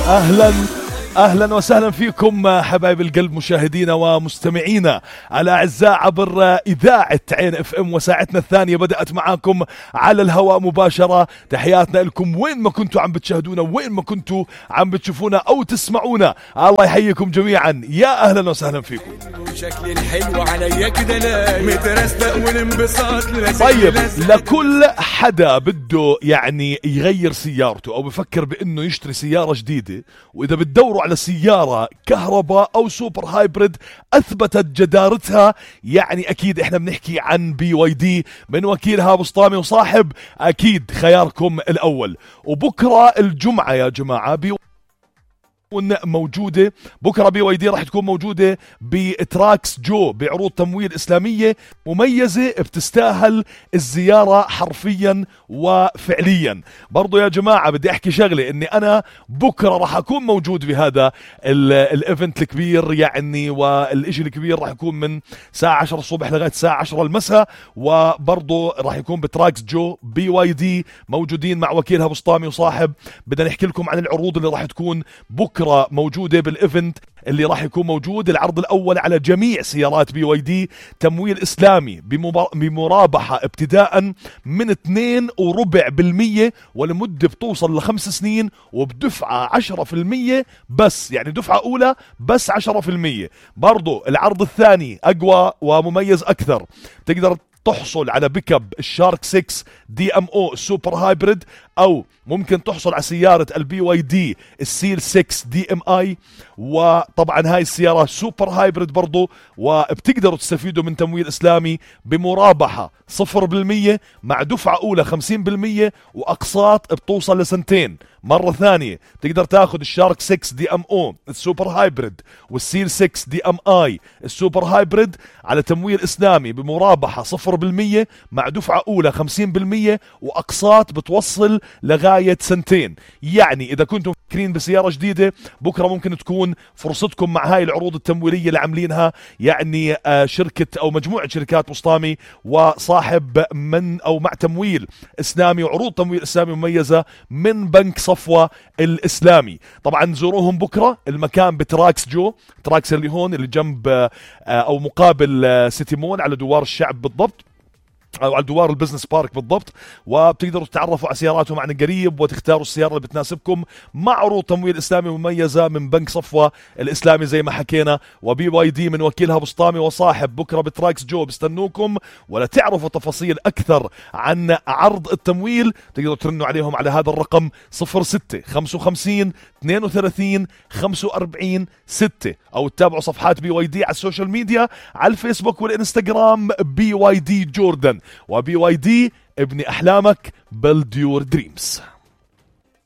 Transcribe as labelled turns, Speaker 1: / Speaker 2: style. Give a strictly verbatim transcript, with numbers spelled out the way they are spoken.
Speaker 1: أهلا أهلا وسهلا فيكم حبايب القلب، مشاهدينا ومستمعينا الأعزاء عبر إذاعة عين اف ام، وساعتنا الثانية بدأت معاكم على الهواء مباشرة. تحياتنا لكم وين ما كنتوا عم بتشاهدونا، وين ما كنتوا عم بتشوفونا أو تسمعونا، الله يحييكم جميعا، يا أهلا وسهلا فيكم.
Speaker 2: شكل الحلو عليا كده لا مترستق والانبساط.
Speaker 1: طيب، لكل حدا بده يعني يغير سيارته أو بفكر بأنه يشتري سيارة جديدة، وإذا بتدوروا على سيارة كهرباء أو سوبر هايبريد أثبتت جدارتها، يعني أكيد إحنا بنحكي عن بي واي دي من وكيلها بسطامي وصاحب، أكيد خياركم الأول. وبكرة الجمعة يا جماعة بي موجودة، بكرة بي واي دي راح تكون موجودة بتراكس جو بعروض تمويل إسلامية مميزة بتستاهل الزيارة حرفيا وفعليا. برضو يا جماعة بدي أحكي شغلة، إني أنا بكرة راح أكون موجود بهذا الإيفنت الكبير يعني، والإشي الكبير راح يكون من ساعة عشرة الصبح لغاية ساعة عشرة المساء، وبرضو راح يكون بتراكس جو بي واي دي موجودين مع وكيلها بسطامي وصاحب. بدنا نحكي لكم عن العروض اللي راح تكون بكرة بكرة موجودة بالإيفنت اللي راح يكون موجود. العرض الأول على جميع سيارات بي واي دي، تمويل إسلامي بمرابحة ابتداء من اثنين وربع بالمية ولمدة بتوصل لخمس سنين، وبدفعة عشرة في المية بس، يعني دفعة أولى بس عشرة في المية. برضو العرض الثاني أقوى ومميز أكثر، تقدر تحصل على بيكب الشارك ستة دي ام او السوبر هايبريد، او ممكن تحصل على سيارة البي واي دي السيل ستة دي ام اي، وطبعا هاي السيارة سوبر هايبريد برضو، وبتقدروا تستفيدوا من تمويل اسلامي بمرابحة صفر بالمية مع دفعة اولى خمسين بالمية واقساط بتوصل لسنتين. مرة ثانية تقدر تاخذ الشارك ستة دي ام او السوبر هايبريد والسيل ستة دي ام اي السوبر هايبريد على تمويل اسلامي بمرابحة صفر بالمية مع دفعة اولى خمسين بالمية واقساط بتوصل لغاية سنتين. يعني اذا كنتم فكرين بسيارة جديدة، بكرة ممكن تكون فرصتكم مع هاي العروض التمويلية اللي عاملينها يعني آه شركة او مجموعة شركات بسطامي وصاحب من او مع تمويل اسلامي وعروض تمويل اسلامي مميزة من بنك صفوة الاسلامي. طبعا زوروهم بكرة، المكان بتراكس جو، تراكس اللي هون اللي جنب آه او مقابل آه سيتي مول على دوار الشعب بالضبط، او على دوار البزنس بارك بالضبط، وبتقدروا تتعرفوا على سياراتهم عن قريب وتختاروا السيارة اللي بتناسبكم مع عروض تمويل اسلامي مميزة من بنك صفوة الاسلامي زي ما حكينا. وبي واي دي من وكيلها بسطامي وصاحب بكرة بتراكس جو بستنوكم. ولا تعرفوا تفاصيل اكثر عن عرض التمويل تقدروا ترنوا عليهم على هذا الرقم صفر ستة خمسة وخمسين اثنين وثلاثين خمسة وأربعين ستة، او تتابعوا صفحات بي واي دي على السوشيال ميديا على الفيسبوك والانستغرام بي واي دي جوردن. وبي واي دي ابني احلامك build your dreams.